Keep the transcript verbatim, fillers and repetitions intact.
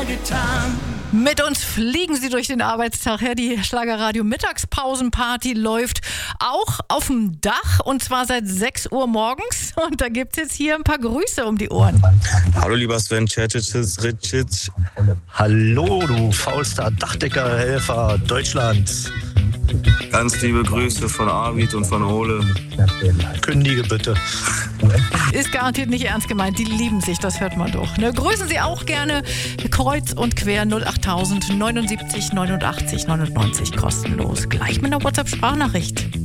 mehr getan. Mit uns fliegen Sie durch den Arbeitstag. Ja, die Schlagerradio Mittagspausenparty läuft auch auf dem Dach und zwar seit sechs Uhr morgens. Und da gibt es jetzt hier ein paar Grüße um die Ohren. Hallo lieber Sven Ceticic, Ritschitsch. Hallo, du faulster Dachdeckerhelfer Deutschlands. Ganz liebe Grüße von Arvid und von Ole. Kündige bitte. Ist garantiert nicht ernst gemeint. Die lieben sich, das hört man doch. Ne? Grüßen Sie auch gerne kreuz und quer null acht tausend neunundsiebzig neunundachtzig neunundneunzig kostenlos. Gleich mit einer WhatsApp-Sprachnachricht.